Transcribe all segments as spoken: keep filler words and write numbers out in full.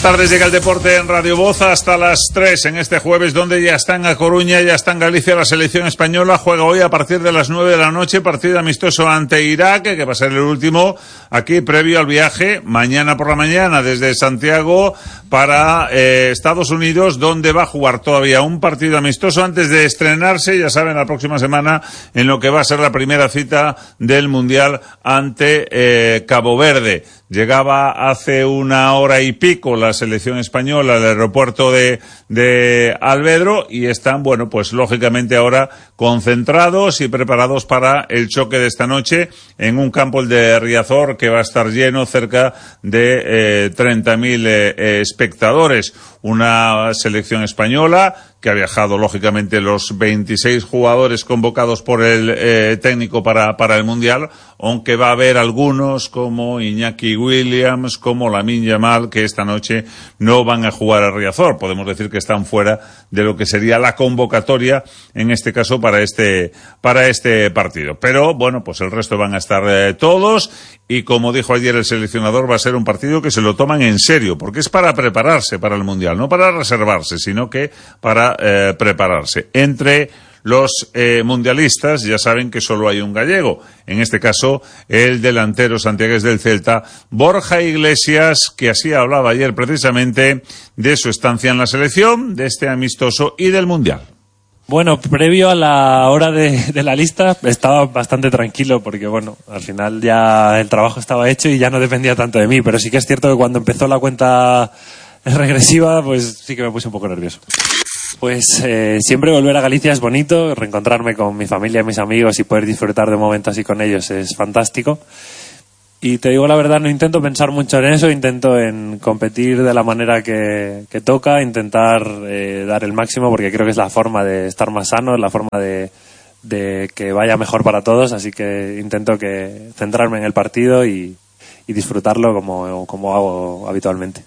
Buenas tardes, llega el deporte en Radio Voz hasta las tres en este jueves, donde ya está en A Coruña, ya está en Galicia la selección española. Juega hoy a partir de las nueve de la noche, partido amistoso ante Irak, que va a ser el último aquí previo al viaje mañana por la mañana desde Santiago para eh, Estados Unidos, donde va a jugar todavía un partido amistoso antes de estrenarse, ya saben, la próxima semana en lo que va a ser la primera cita del Mundial ante eh, Cabo Verde. Llegaba hace una hora y pico la selección española al aeropuerto de, de Alvedro y están, bueno, pues lógicamente ahora concentrados y preparados para el choque de esta noche en un campo, el de Riazor, que va a estar lleno, cerca de eh, treinta mil eh, espectadores. Una selección española que ha viajado, lógicamente, los veintiséis jugadores convocados por el eh, técnico para, para el Mundial, aunque va a haber algunos como Iñaki Williams, como Lamine Yamal, que esta noche no van a jugar a Riazor. Podemos decir que están fuera de lo que sería la convocatoria, en este caso, para este, para este partido. Pero, bueno, pues el resto van a estar eh, todos, y como dijo ayer el seleccionador, va a ser un partido que se lo toman en serio, porque es para prepararse para el Mundial, no para reservarse, sino que para eh, prepararse. Entre los eh, mundialistas ya saben que solo hay un gallego, en este caso el delantero santiagués del Celta, Borja Iglesias, que así hablaba ayer precisamente de su estancia en la selección, de este amistoso y del Mundial. Bueno, previo a la hora de, de la lista estaba bastante tranquilo porque, bueno, al final ya el trabajo estaba hecho y ya no dependía tanto de mí, pero sí que es cierto que cuando empezó la cuenta regresiva, pues sí que me puse un poco nervioso. Pues eh, siempre volver a Galicia es bonito, reencontrarme con mi familia, mis amigos y poder disfrutar de un momento así con ellos es fantástico. Y te digo la verdad, no intento pensar mucho en eso, intento en competir de la manera que, que toca, intentar eh, dar el máximo, porque creo que es la forma de estar más sano, es la forma de, de que vaya mejor para todos, así que intento que centrarme en el partido y, y disfrutarlo como, como hago habitualmente.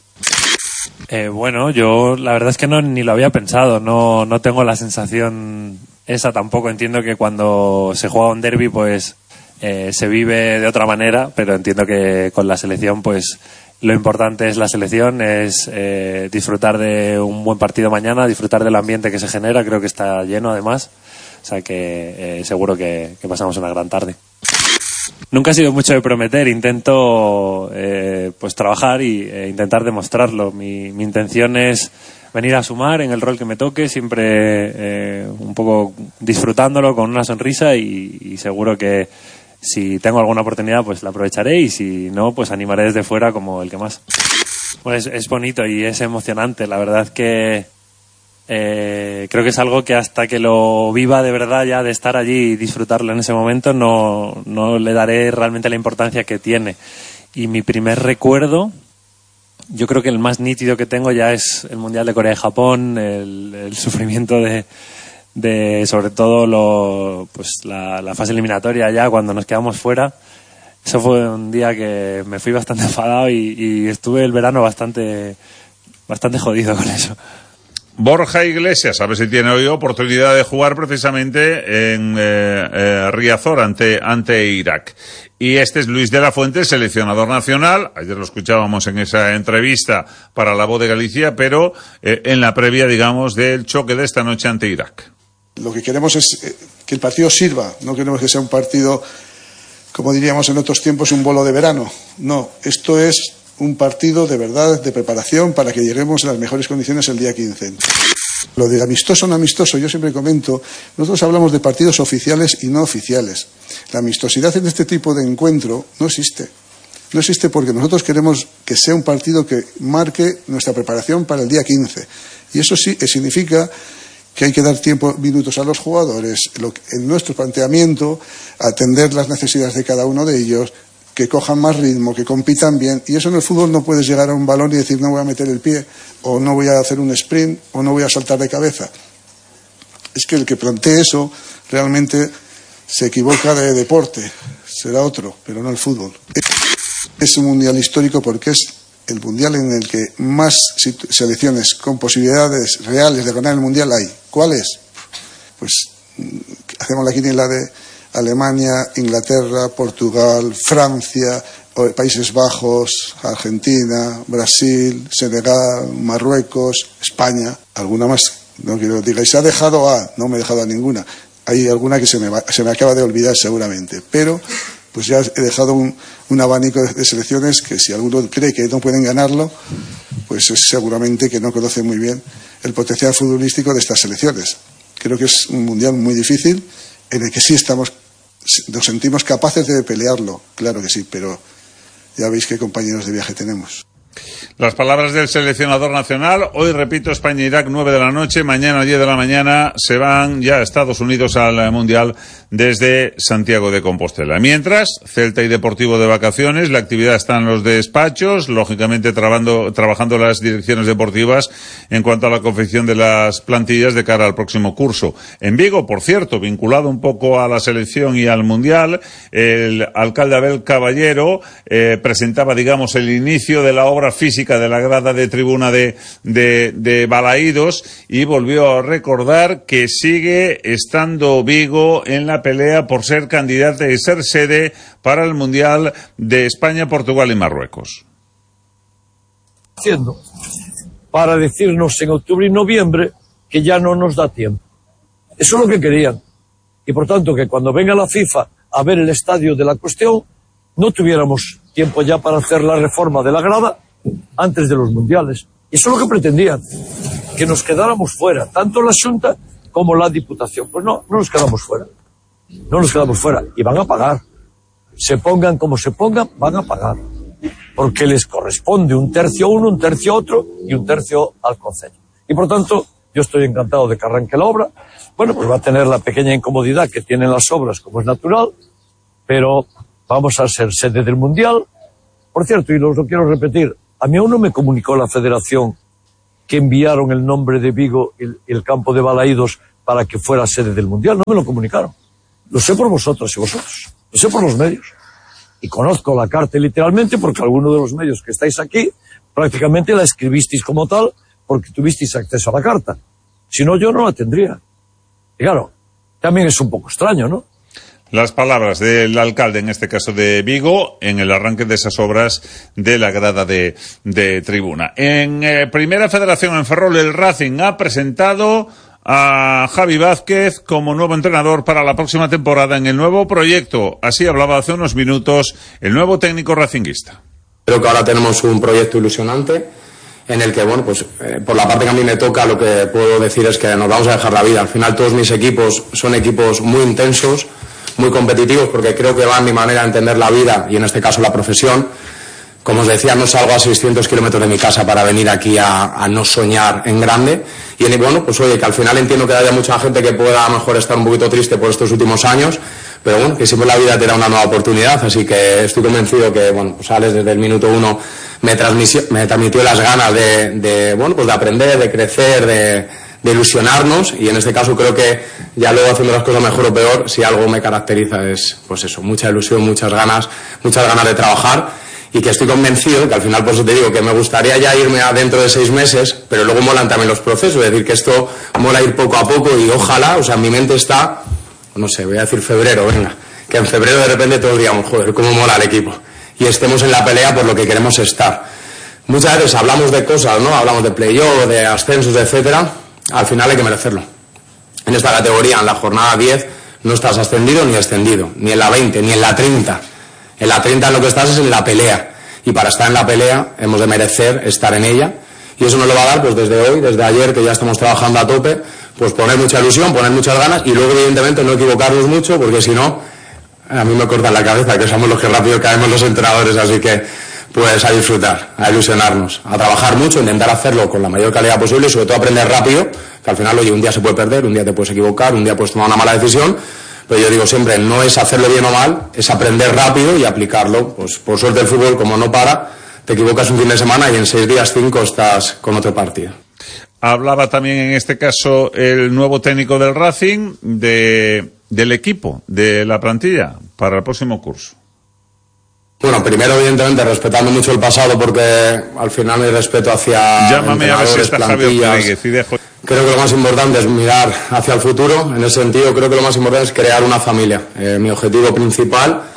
Eh, bueno, yo la verdad es que no ni lo había pensado, no, no tengo la sensación esa tampoco. Entiendo que cuando se juega un derbi pues eh, se vive de otra manera, pero entiendo que con la selección pues lo importante es la selección, es eh, disfrutar de un buen partido mañana, disfrutar del ambiente que se genera, creo que está lleno además, o sea que eh, seguro que, que pasamos una gran tarde. Nunca he sido mucho de prometer, intento eh, pues trabajar y eh, intentar demostrarlo. Mi, mi intención es venir a sumar en el rol que me toque, siempre eh, un poco disfrutándolo con una sonrisa y, y seguro que si tengo alguna oportunidad pues la aprovecharé y si no pues animaré desde fuera como el que más. Pues es bonito y es emocionante, la verdad que Eh, creo que es algo que hasta que lo viva de verdad, ya de estar allí y disfrutarlo en ese momento, no, no le daré realmente la importancia que tiene. Y mi primer recuerdo, yo creo que el más nítido que tengo ya es el Mundial de Corea y Japón, el, el sufrimiento de, de sobre todo lo, pues la, la fase eliminatoria ya cuando nos quedamos fuera. Eso fue un día que me fui bastante enfadado y, y estuve el verano bastante, bastante jodido con eso. Borja Iglesias, a ver si tiene hoy oportunidad de jugar precisamente en eh, eh, Riazor ante, ante Irak. Y este es Luis de la Fuente, seleccionador nacional. Ayer lo escuchábamos en esa entrevista para La Voz de Galicia, pero eh, en la previa, digamos, del choque de esta noche ante Irak. Lo que queremos es eh, que el partido sirva, no queremos que sea un partido, como diríamos en otros tiempos, un bolo de verano. No, esto es un partido de verdad, de preparación, para que lleguemos en las mejores condiciones el día quince. Lo de amistoso o no amistoso, yo siempre comento, nosotros hablamos de partidos oficiales y no oficiales. La amistosidad en este tipo de encuentro no existe. No existe porque nosotros queremos que sea un partido que marque nuestra preparación para el día quince. Y eso sí significa que hay que dar tiempo, minutos a los jugadores, lo, en nuestro planteamiento, atender las necesidades de cada uno de ellos, que cojan más ritmo, que compitan bien. Y eso en el fútbol no puedes llegar a un balón y decir no voy a meter el pie, o no voy a hacer un sprint, o no voy a saltar de cabeza. Es que el que plantee eso realmente se equivoca de deporte, será otro, pero no el fútbol. Es un mundial histórico porque es el mundial en el que más selecciones con posibilidades reales de ganar el mundial hay. ¿Cuáles? Pues hacemos la quiniela de Alemania, Inglaterra, Portugal, Francia, Países Bajos, Argentina, Brasil, Senegal, Marruecos, España, alguna más, no quiero que digáis, se ha dejado a, no me he dejado a ninguna, hay alguna que se me, va, se me acaba de olvidar seguramente, pero pues ya he dejado un, un abanico de, de selecciones que si alguno cree que no pueden ganarlo, pues es seguramente que no conoce muy bien el potencial futbolístico de estas selecciones. Creo que es un mundial muy difícil en el que sí estamos, nos sentimos capaces de pelearlo, claro que sí, pero ya veis qué compañeros de viaje tenemos. Las palabras del seleccionador nacional. Hoy, repito, España-Irak, nueve de la noche. Mañana, diez de la mañana, se van ya a Estados Unidos al Mundial desde Santiago de Compostela. Mientras, Celta y Deportivo de vacaciones. La actividad está en los despachos, lógicamente trabajando, trabajando las direcciones deportivas en cuanto a la confección de las plantillas de cara al próximo curso. En Vigo, por cierto, vinculado un poco a la selección y al Mundial, el alcalde Abel Caballero eh, presentaba, digamos, el inicio de la obra física de la grada de tribuna de, de, de Balaídos, y volvió a recordar que sigue estando Vigo en la pelea por ser candidata y ser sede para el Mundial de España, Portugal y Marruecos. Haciendo para decirnos en octubre y noviembre que ya no nos da tiempo. Eso es lo que querían. Y por tanto que cuando venga la FIFA a ver el estadio de la cuestión, no tuviéramos tiempo ya para hacer la reforma de la grada antes de los mundiales. Y eso es lo que pretendían, que nos quedáramos fuera, tanto la Xunta como la Diputación. Pues no, no nos quedamos fuera. No nos quedamos fuera. Y van a pagar. Se pongan como se pongan, van a pagar. Porque les corresponde un tercio a uno, un tercio a otro y un tercio al concello. Y por tanto, yo estoy encantado de que arranque la obra. Bueno, pues va a tener la pequeña incomodidad que tienen las obras, como es natural, pero vamos a ser sede del Mundial. Por cierto, y lo, lo quiero repetir, a mí aún no me comunicó la Federación que enviaron el nombre de Vigo, el, el campo de Balaídos, para que fuera sede del Mundial. No me lo comunicaron. Lo sé por vosotros y vosotros. Lo sé por los medios. Y conozco la carta literalmente porque algunos de los medios que estáis aquí prácticamente la escribisteis como tal porque tuvisteis acceso a la carta. Si no, yo no la tendría. Y claro, también es un poco extraño, ¿no? Las palabras del alcalde, en este caso de Vigo, en el arranque de esas obras de la grada de, de tribuna. En eh, Primera Federación, en Ferrol, el Racing ha presentado a Javi Vázquez como nuevo entrenador para la próxima temporada en el nuevo proyecto. Así hablaba hace unos minutos el nuevo técnico racinguista. Creo que ahora tenemos un proyecto ilusionante en el que, bueno, pues eh, por la parte que a mí me toca, lo que puedo decir es que nos vamos a dejar la vida. Al final todos mis equipos son equipos muy intensos, muy competitivos, porque creo que va mi manera de entender la vida y en este caso la profesión. Como os decía, no salgo a seiscientos kilómetros de mi casa para venir aquí a, a no soñar en grande. Y bueno, pues oye, que al final entiendo que haya mucha gente que pueda a lo mejor estar un poquito triste por estos últimos años, pero bueno, que siempre la vida te da una nueva oportunidad, así que estoy convencido que, bueno, pues Alex desde el minuto uno me transmitió, me transmitió las ganas de, de, bueno, pues de aprender, de crecer, de, de ilusionarnos, y en este caso creo que ya luego haciendo las cosas mejor o peor, si algo me caracteriza es, pues eso, mucha ilusión, muchas ganas, muchas ganas de trabajar. Y que estoy convencido, que al final por eso te digo que me gustaría ya irme a dentro de seis meses, pero luego molan también los procesos, es decir, que esto mola ir poco a poco y ojalá, o sea, mi mente está, no sé, voy a decir febrero, venga, que en febrero de repente todos digamos, joder, cómo mola el equipo, y estemos en la pelea por lo que queremos estar. Muchas veces hablamos de cosas, ¿no? Hablamos de playoff, de ascensos, etcétera, al final hay que merecerlo. En esta categoría, en la jornada diez, no estás ascendido ni extendido, ni en la veinte, ni en la treinta. En la treinta lo que estás es en la pelea, y para estar en la pelea hemos de merecer estar en ella, y eso nos lo va a dar pues desde hoy, desde ayer, que ya estamos trabajando a tope, pues poner mucha ilusión, poner muchas ganas, y luego evidentemente no equivocarnos mucho, porque si no, a mí me cortan la cabeza, que somos los que rápido caemos los entrenadores, así que pues a disfrutar, a ilusionarnos, a trabajar mucho, intentar hacerlo con la mayor calidad posible y sobre todo aprender rápido, que al final, oye, un día se puede perder, un día te puedes equivocar, un día puedes tomar una mala decisión. Pero yo digo siempre, no es hacerlo bien o mal, es aprender rápido y aplicarlo. Pues por suerte el fútbol, como no para, te equivocas un fin de semana y en seis días, cinco, estás con otro partido. Hablaba también en este caso el nuevo técnico del Racing, de, del equipo, de la plantilla, para el próximo curso. Bueno, primero evidentemente respetando mucho el pasado, porque al final hay respeto hacia Llámame a ver si está Javier Rodríguez y dejo... Creo que lo más importante es mirar hacia el futuro. En ese sentido, creo que lo más importante es crear una familia. Eh, mi objetivo principal,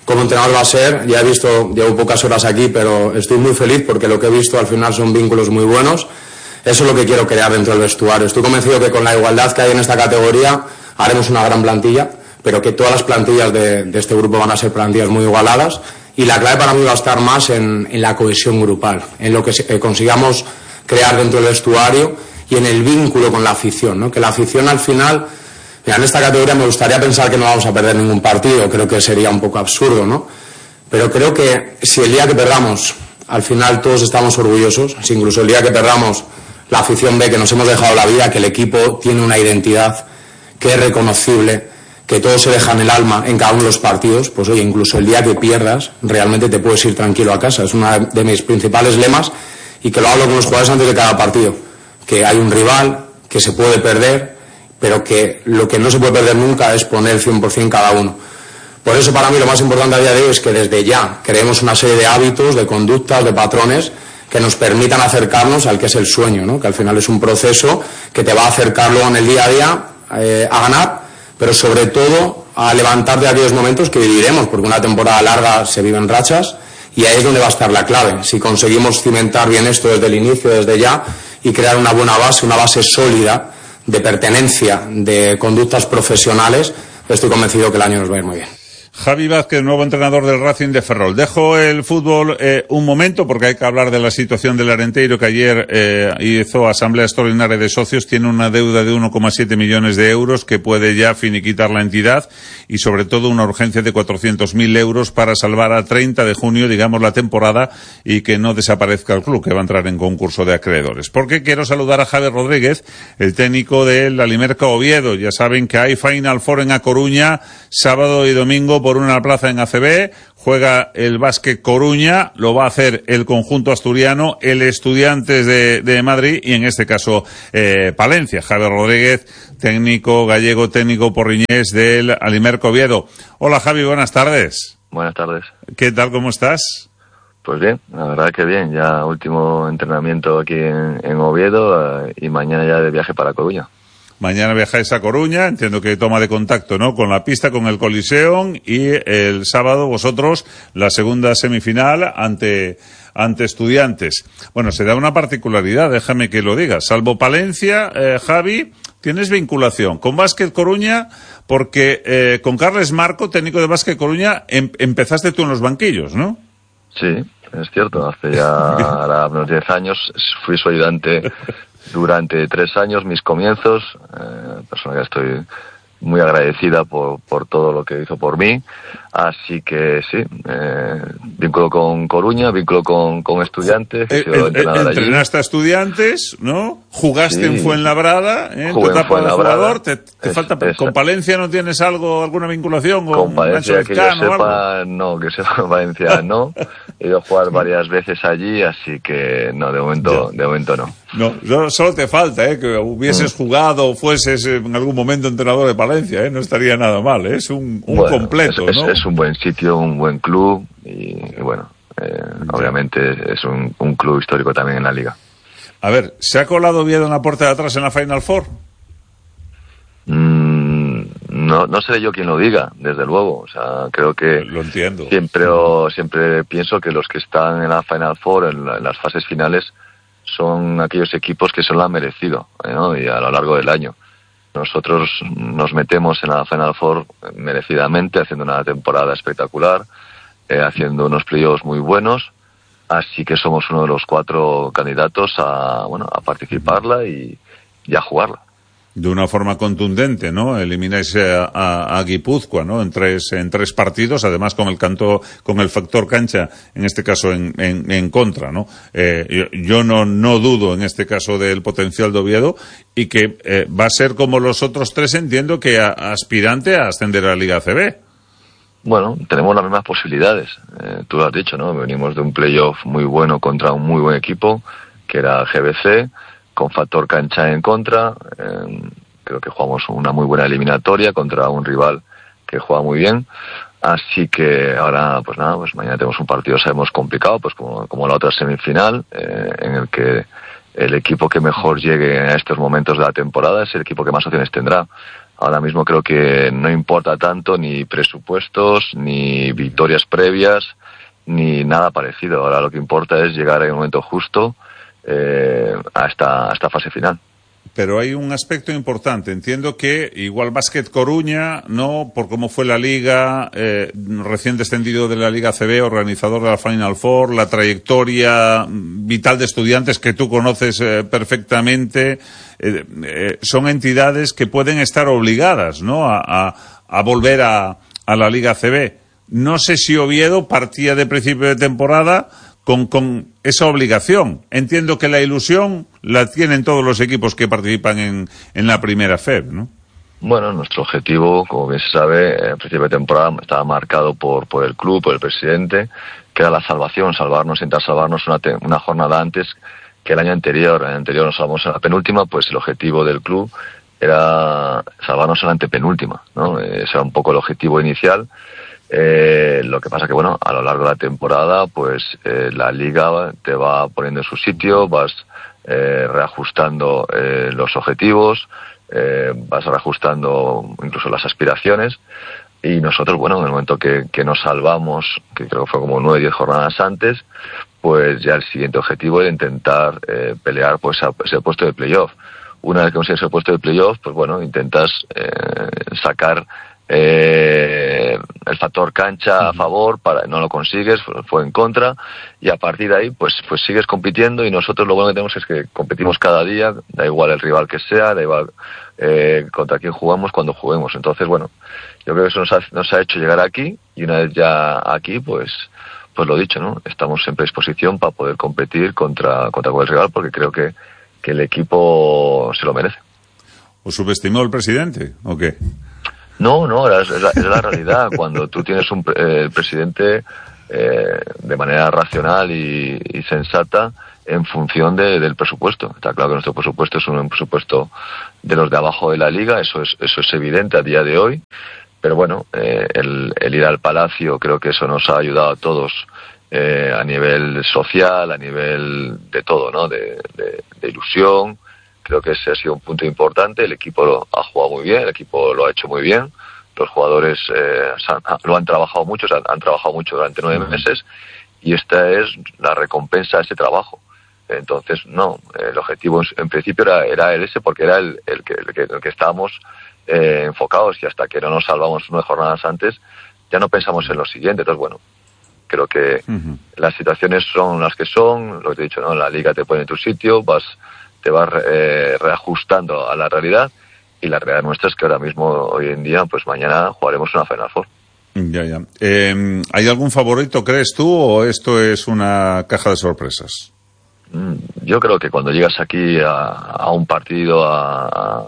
como entrenador va a ser. Ya he visto, llevo pocas horas aquí, pero estoy muy feliz porque lo que he visto al final son vínculos muy buenos. Eso es lo que quiero crear dentro del vestuario. Estoy convencido que con la igualdad que hay en esta categoría haremos una gran plantilla, pero que todas las plantillas de, de este grupo van a ser plantillas muy igualadas, y la clave para mí va a estar más en, en la cohesión grupal, en lo que se, eh, consigamos crear dentro del vestuario y en el vínculo con la afición, ¿no? Que la afición al final, mira, en esta categoría me gustaría pensar que no vamos a perder ningún partido, creo que sería un poco absurdo, ¿no? Pero creo que si el día que perdamos, al final todos estamos orgullosos, si incluso el día que perdamos la afición ve que nos hemos dejado la vida, que el equipo tiene una identidad que es reconocible, que todos se dejan el alma en cada uno de los partidos, pues oye, incluso el día que pierdas, realmente te puedes ir tranquilo a casa. Es una de mis principales lemas, y que lo hablo con los jugadores antes de cada partido, que hay un rival, que se puede perder, pero que lo que no se puede perder nunca es poner el cien por ciento cada uno. Por eso para mí lo más importante a día de hoy es que desde ya creemos una serie de hábitos, de conductas, de patrones que nos permitan acercarnos al que es el sueño, ¿no? Que al final es un proceso que te va a acercar luego en el día a día eh, a ganar, pero sobre todo a levantarte de aquellos momentos que viviremos, porque una temporada larga se vive en rachas, y ahí es donde va a estar la clave. Si conseguimos cimentar bien esto desde el inicio, desde ya, y crear una buena base, una base sólida de pertenencia, de conductas profesionales, estoy convencido que el año nos va a ir muy bien. Javi Vázquez, nuevo entrenador del Racing de Ferrol. Dejo el fútbol eh, un momento porque hay que hablar de la situación del Arenteiro, que ayer eh, hizo asamblea extraordinaria de socios. Tiene una deuda de uno coma siete millones de euros que puede ya finiquitar la entidad, y sobre todo una urgencia de cuatrocientos mil euros para salvar a treinta de junio, digamos, la temporada, y que no desaparezca el club, que va a entrar en concurso de acreedores. Porque quiero saludar a Javier Rodríguez, el técnico del Alimerca Oviedo. Ya saben que hay Final Four en A Coruña, sábado y domingo, por una plaza en A C B. Juega el Básquet Coruña, lo va a hacer el conjunto asturiano, el Estudiantes de, de Madrid, y en este caso eh, Palencia. Javier Rodríguez, técnico gallego, técnico porriñés del Alimerca Oviedo. Hola Javi, buenas tardes. Buenas tardes. ¿Qué tal, cómo estás? Pues bien, la verdad que bien. Ya último entrenamiento aquí en, en Oviedo, eh, y mañana ya de viaje para Coruña. Mañana viajáis a Coruña, entiendo que toma de contacto, ¿no?, con la pista, con el Coliseum, y el sábado vosotros la segunda semifinal ante ante Estudiantes. Bueno, se da una particularidad, déjame que lo diga. Salvo Palencia, eh, Javi, tienes vinculación con Básquet Coruña, porque eh, con Carles Marco, técnico de Básquet Coruña, em, empezaste tú en los banquillos, ¿no? Sí, es cierto. Hace ya ahora unos diez años fui su ayudante durante tres años, mis comienzos, eh, persona que estoy muy agradecida por, por todo lo que hizo por mí. Así que sí, eh, vínculo con Coruña, vínculo con, con Estudiantes. Eh, eh, eh, entrenaste a Estudiantes, ¿no? Jugaste sí. en Fuenlabrada, ¿eh? En tu etapa de jugador. ¿Te, te es, falta, es, ¿Con Palencia no tienes algo, alguna vinculación? Con Palencia, que yo sepa, no, que sepa Valencia no. He ido a jugar varias veces allí, así que no, de momento, de momento no. No, solo te falta, ¿eh? Que hubieses mm. jugado o fueses en algún momento entrenador de Palencia, ¿eh? No estaría nada mal, ¿eh? Es un, un bueno, completo, es, ¿no? Es, es un buen sitio, un buen club, y, y bueno, eh, obviamente es un, un club histórico también en la liga. A ver, ¿se ha colado Oviedo en la puerta de atrás en la Final Four? Mm, no, no seré yo quien lo diga, desde luego. O sea, creo que lo entiendo. Siempre, o, siempre pienso que los que están en la Final Four, en, la, en las fases finales, son aquellos equipos que se lo han merecido, ¿no? Y a lo largo del año. Nosotros nos metemos en la Final Four merecidamente, haciendo una temporada espectacular, eh, haciendo unos playoffs muy buenos, así que somos uno de los cuatro candidatos a, bueno, a participarla y, y a jugarla. De una forma contundente, ¿no? Elimináis a, a, a Guipúzcoa, ¿no? En tres, en tres partidos, además con el canto, con el factor cancha, en este caso en, en, en contra, ¿no? Eh, yo, yo no, no dudo en este caso del potencial de Oviedo, y que eh, va a ser como los otros tres, entiendo que a, aspirante a ascender a la Liga A C B. Bueno, tenemos las mismas posibilidades. Eh, tú lo has dicho, ¿no? Venimos de un playoff muy bueno contra un muy buen equipo, que era G B C, con factor cancha en contra. Eh, creo que jugamos una muy buena eliminatoria contra un rival que juega muy bien. Así que ahora, pues nada, pues mañana tenemos un partido, sabemos, complicado, pues como, como la otra semifinal, eh, en el que el equipo que mejor llegue a estos momentos de la temporada es el equipo que más opciones tendrá. ahora mismo creo que no importa tanto ni presupuestos, ni victorias previas, ni nada parecido. Ahora lo que importa es llegar en el momento justo eh, a, esta, a esta fase final. Pero hay un aspecto importante. Entiendo que igual Básquet Coruña, no, por cómo fue la liga, eh, recién descendido de la Liga A C B, organizador de la Final Four, la trayectoria vital de Estudiantes que tú conoces eh, perfectamente, eh, eh, son entidades que pueden estar obligadas, ¿no?, a, a, a volver a, a la Liga A C B. No sé si Oviedo partía de principio de temporada Con, con esa obligación. Entiendo que la ilusión la tienen todos los equipos que participan en, en la primera F E B, ¿no? Bueno, nuestro objetivo, como bien se sabe, en principio de temporada estaba marcado por, por el club, por el presidente, que era la salvación, salvarnos, intentar salvarnos una, te, una jornada antes que el año anterior. El año anterior nos salvamos en la penúltima, pues el objetivo del club era salvarnos en la antepenúltima, ¿no? Ese era un poco el objetivo inicial. Eh, lo que pasa que, bueno, a lo largo de la temporada, pues eh, la liga te va poniendo en su sitio, vas eh, reajustando eh, los objetivos, eh, vas reajustando incluso las aspiraciones, y nosotros, bueno, en el momento que, que nos salvamos, que creo que fue como nueve o diez jornadas antes, pues ya el siguiente objetivo era intentar eh, pelear pues a, ese puesto de playoff. Una vez que consigues el puesto de playoff, pues bueno, intentas eh, sacar Eh, el factor cancha a favor, para no lo consigues, fue en contra, y a partir de ahí pues pues sigues compitiendo, y nosotros lo bueno que tenemos es que competimos cada día, da igual el rival que sea, da igual eh, contra quién jugamos, cuando juguemos. Entonces, bueno, yo creo que eso nos ha, nos ha hecho llegar aquí, y una vez ya aquí, pues pues lo dicho, ¿no? Estamos en predisposición para poder competir contra contra el rival, porque creo que, que el equipo se lo merece. ¿Os subestimó el presidente o qué? No, no, es la, es la realidad. Cuando tú tienes un eh, presidente eh, de manera racional y, y sensata en función de, del presupuesto. Está claro que nuestro presupuesto es un presupuesto de los de abajo de la liga, eso es, eso es evidente a día de hoy, pero bueno, eh, el, el ir al Palacio, creo que eso nos ha ayudado a todos eh, a nivel social, a nivel de todo, ¿no? De, de, de ilusión. Creo que ese ha sido un punto importante. El equipo lo ha jugado muy bien, el equipo lo ha hecho muy bien. Los jugadores eh, han, lo han trabajado mucho, han, han trabajado mucho durante nueve meses, y esta es la recompensa a ese trabajo. Entonces, no, el objetivo en principio era, era el ese, porque era el, el, que, el, que, el que estábamos eh, enfocados, y hasta que no nos salvamos nueve jornadas antes, ya no pensamos en lo siguiente. Entonces, bueno, creo que uh-huh. las situaciones son las que son, lo que te he dicho, ¿no? La liga te pone en tu sitio, vas... te vas eh, reajustando a la realidad, y la realidad nuestra es que ahora mismo, hoy en día, pues mañana jugaremos una Final Four. Ya, ya. Eh, ¿hay algún favorito, crees tú, o esto es una caja de sorpresas? Yo creo que cuando llegas aquí a, a un partido, a, a,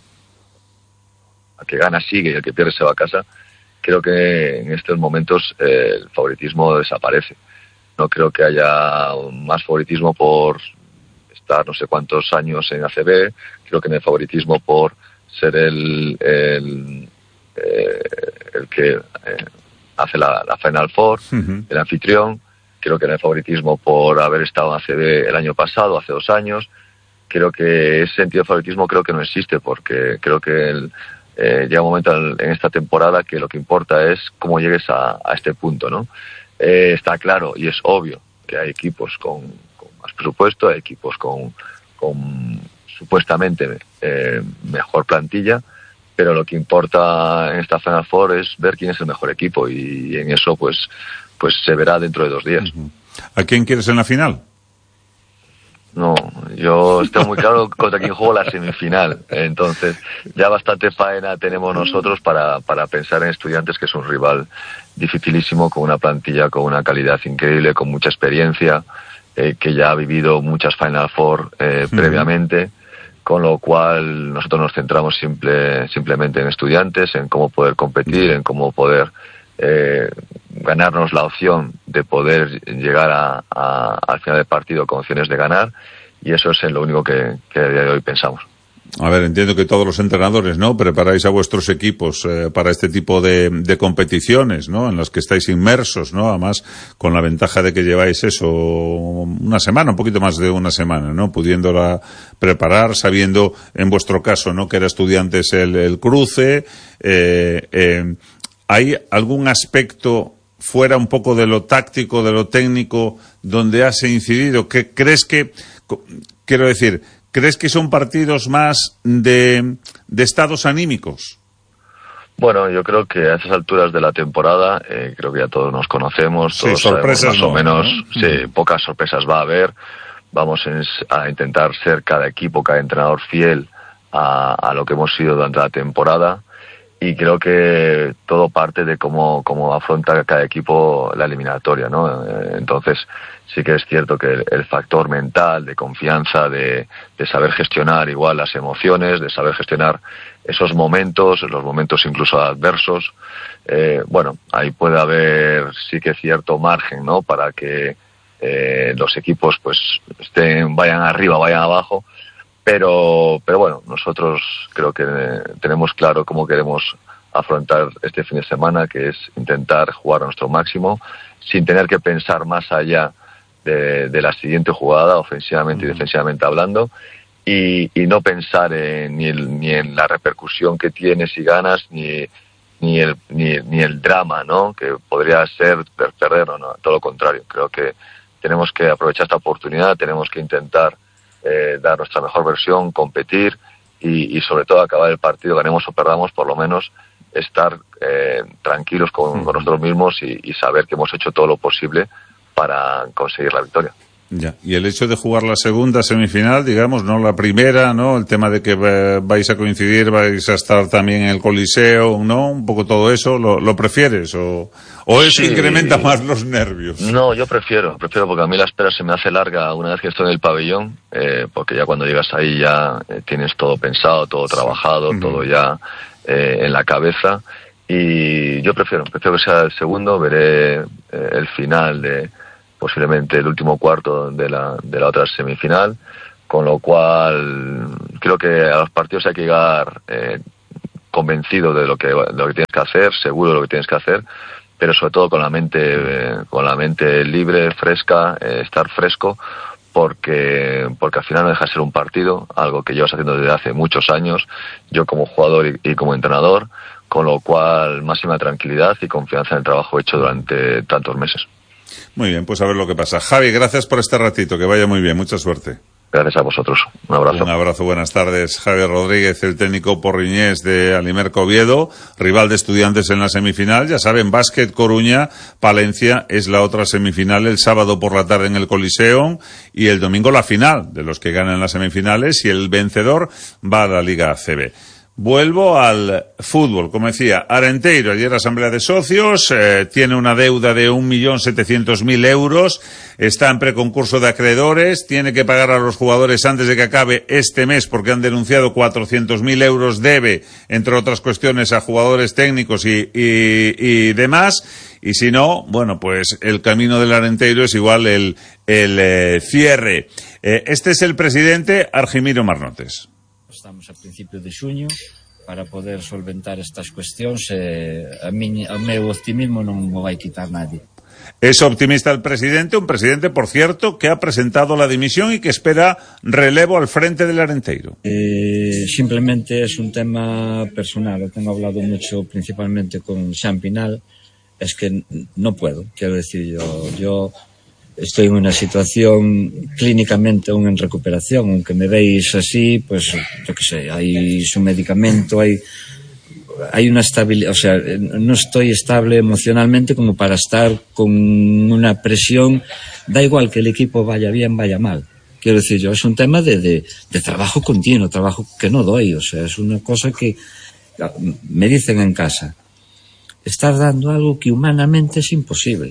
a que gana sigue y el que pierde se va a casa, creo que en estos momentos eh, el favoritismo desaparece. No creo que haya más favoritismo por estar no sé cuántos años en A C B, creo que en el favoritismo por ser el el, eh, el que eh, hace la, la Final Four, uh-huh. el anfitrión, creo que en el favoritismo por haber estado en A C B el año pasado, hace dos años. Creo que ese sentido de favoritismo creo que no existe, porque creo que el, eh, llega un momento en esta temporada que lo que importa es cómo llegues a, a este punto, ¿no? Eh, está claro y es obvio que hay equipos con más presupuesto, hay equipos con, con supuestamente eh, mejor plantilla, pero lo que importa en esta Final Four es ver quién es el mejor equipo, y en eso pues pues se verá dentro de dos días. ¿A quién quieres en la final? No, yo estoy muy claro contra quién juego la semifinal, entonces ya bastante faena tenemos nosotros para, para pensar en Estudiantes, que es un rival dificilísimo, con una plantilla con una calidad increíble, con mucha experiencia, Eh, que ya ha vivido muchas Final Four eh, sí. previamente, con lo cual nosotros nos centramos simple, simplemente en Estudiantes, en cómo poder competir, en cómo poder eh, ganarnos la opción de poder llegar a, a, al final del partido con opciones de ganar, y eso es en lo único que, que a día de hoy pensamos. A ver, entiendo que todos los entrenadores, ¿no?, preparáis a vuestros equipos eh, para este tipo de, de competiciones, ¿no?, en las que estáis inmersos, ¿no?, además con la ventaja de que lleváis eso una semana, un poquito más de una semana, ¿no?, pudiéndola preparar, sabiendo, en vuestro caso, ¿no?, que era estudiantes el, el cruce. Eh, eh, ¿hay algún aspecto fuera un poco de lo táctico, de lo técnico, donde has incidido? ¿Qué crees que, quiero decir, ¿crees que son partidos más de, de estados anímicos? Bueno, yo creo que a esas alturas de la temporada, eh, creo que ya todos nos conocemos, todos sí, sorpresas sabemos más no, o menos, ¿no? Sí, pocas sorpresas va a haber. Vamos a intentar ser cada equipo, cada entrenador fiel a, a lo que hemos sido durante la temporada, y creo que todo parte de cómo, cómo afronta cada equipo la eliminatoria, ¿no? Entonces, sí que es cierto que el, el factor mental, de confianza, de, de saber gestionar igual las emociones, de saber gestionar esos momentos, los momentos incluso adversos, eh, bueno, ahí puede haber sí que cierto margen, ¿no?, para que eh, los equipos pues estén, vayan arriba, vayan abajo. Pero, pero bueno, nosotros creo que tenemos claro cómo queremos afrontar este fin de semana, que es intentar jugar a nuestro máximo, sin tener que pensar más allá de, de la siguiente jugada, ofensivamente y defensivamente hablando, y, y no pensar en, ni, el, ni en la repercusión que tiene si ganas, ni, ni, el, ni, ni el drama, ¿no?, que podría ser perder, no, no, todo lo contrario. Creo que tenemos que aprovechar esta oportunidad, tenemos que intentar Eh, dar nuestra mejor versión, competir y, y sobre todo acabar el partido, ganemos o perdamos, por lo menos estar eh, tranquilos con, con nosotros mismos y, y saber que hemos hecho todo lo posible para conseguir la victoria. Ya. Y el hecho de jugar la segunda semifinal, digamos, no la primera, ¿no?, el tema de que eh, vais a coincidir, vais a estar también en el Coliseo, ¿no?, un poco todo eso, ¿lo, lo prefieres o, o eso sí. incrementa más los nervios? No, yo prefiero, prefiero porque a mí la espera se me hace larga una vez que estoy en el pabellón, eh, porque ya cuando llegas ahí ya eh, tienes todo pensado, todo trabajado, sí. todo ya eh, en la cabeza, y yo prefiero, prefiero que sea el segundo, veré eh, el final de posiblemente el último cuarto de la, de la otra semifinal, con lo cual creo que a los partidos hay que llegar eh, convencido de lo que, de lo que tienes que hacer, seguro de lo que tienes que hacer, pero sobre todo con la mente, eh, con la mente libre, fresca, eh, estar fresco, porque, porque al final no deja de ser un partido, algo que llevas haciendo desde hace muchos años, yo como jugador y, y como entrenador, con lo cual máxima tranquilidad y confianza en el trabajo hecho durante tantos meses. Muy bien, pues a ver lo que pasa. Javi, gracias por este ratito, que vaya muy bien, mucha suerte. Gracias a vosotros, un abrazo. Un abrazo, buenas tardes. Javi Rodríguez, el técnico porriñés de Alimerca Oviedo, rival de Estudiantes en la semifinal. Ya saben, Básquet Coruña, Palencia es la otra semifinal, el sábado por la tarde en el Coliseo, y el domingo la final, de los que ganan las semifinales, y el vencedor va a la Liga A C B. Vuelvo al fútbol, como decía, Arenteiro, ayer asamblea de socios, eh, tiene una deuda de un millón setecientos mil euros, está en preconcurso de acreedores, tiene que pagar a los jugadores antes de que acabe este mes porque han denunciado cuatrocientos mil euros, debe, entre otras cuestiones, a jugadores técnicos y, y, y demás, y si no, bueno, pues el camino del Arenteiro es igual el, el eh, cierre. Eh, este es el presidente, Argimiro Marnotes. Estamos a principio de xuño para poder solventar estas cuestións, e a miña, o meu optimismo non o vai quitar nadie. Es optimista el presidente, un presidente, por cierto, que ha presentado la dimisión y que espera relevo al frente del Arenteiro. Eh, simplemente es un tema personal, lo tengo hablado mucho principalmente con Xan Pinal, es que no puedo, quiero decir, yo, yo estoy en una situación clínicamente aún en recuperación, aunque me veis así, pues yo qué sé, hay su medicamento, hay hay una estabilidad, o sea, no estoy estable emocionalmente como para estar con una presión, da igual que el equipo vaya bien, vaya mal. Quiero decir yo, es un tema de, de, de trabajo continuo, trabajo que no doy, o sea, es una cosa que me dicen en casa, estás dando algo que humanamente es imposible.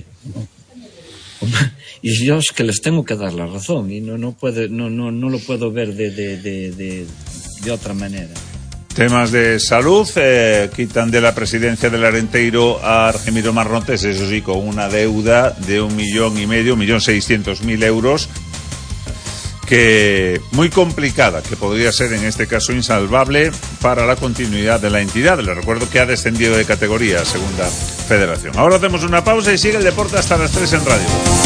Y yo es que les tengo que dar la razón y no no puede no no no lo puedo ver de de de de, de otra manera. Temas de salud, eh, quitan de la presidencia del Arenteiro a Argimiro Marnotes, eso sí, con una deuda de un millón y medio, un millón seiscientos mil euros, que muy complicada, que podría ser en este caso insalvable para la continuidad de la entidad. Les recuerdo que ha descendido de categoría a Segunda Federación. Ahora hacemos una pausa y sigue el deporte hasta las tres en Radio.